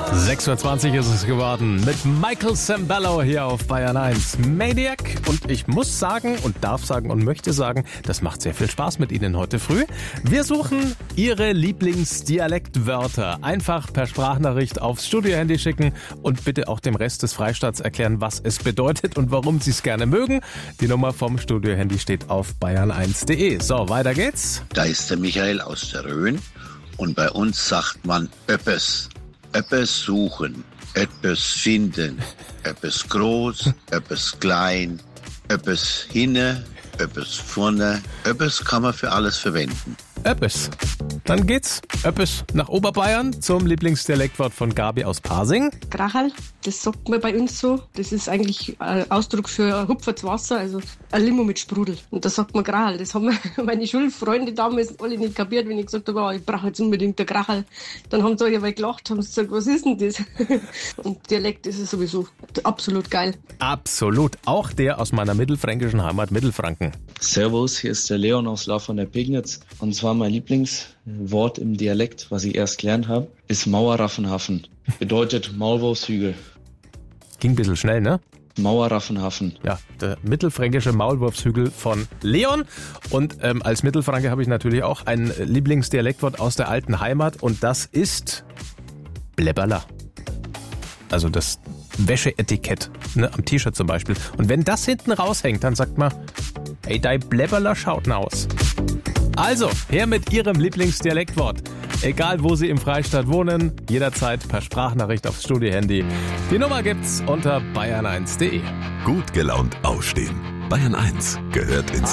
6:20 ist es geworden mit Michael Sembello hier auf Bayern 1. Maniac. Und ich muss sagen und darf sagen und möchte sagen, das macht sehr viel Spaß mit Ihnen heute früh. Wir suchen Ihre Lieblingsdialektwörter. Einfach per Sprachnachricht aufs Studiohandy schicken und bitte auch dem Rest des Freistaats erklären, was es bedeutet und warum Sie es gerne mögen. Die Nummer vom Studiohandy steht auf bayern1.de. So, weiter geht's. Da ist der Michael aus der Rhön und bei uns sagt man öppes. Öppes suchen, öppes finden, öppes groß, öppes klein, öppes hinne, öppes vorne, öppes kann man für alles verwenden. Öppes. Dann geht's Öppes nach Oberbayern zum Lieblingsdialektwort von Gabi aus Pasing. Krachal, das sagt man bei uns so. Das ist eigentlich ein Ausdruck für hupfertes Wasser, also ein Limo mit Sprudel. Und da sagt man Krachal. Das haben meine Schulfreunde damals alle nicht kapiert, wenn ich gesagt habe, oh, ich brauche jetzt unbedingt ein Krachal. Dann haben sie alle gelacht, haben gesagt, was ist denn das? Und Dialekt ist es sowieso absolut geil. Absolut. Auch der aus meiner mittelfränkischen Heimat Mittelfranken. Servus, hier ist der Leon aus La von der Pegnitz. Und zwar mein Lieblingswort im Dialekt, was ich erst gelernt habe, ist Mauerraffenhafen. Bedeutet Maulwurfshügel. Ging ein bisschen schnell, ne? Mauerraffenhafen. Ja, der mittelfränkische Maulwurfshügel von Leon. Und als Mittelfranke habe ich natürlich auch ein Lieblingsdialektwort aus der alten Heimat und das ist Blebberler. Also das Wäscheetikett, ne, am T-Shirt zum Beispiel. Und wenn das hinten raushängt, dann sagt man, ey, dein Blebberler schaut n' aus. Also, her mit Ihrem Lieblingsdialektwort. Egal, wo Sie im Freistaat wohnen, jederzeit per Sprachnachricht aufs Studiohandy. Die Nummer gibt's unter bayern1.de. Gut gelaunt aufstehen. Bayern 1 gehört ins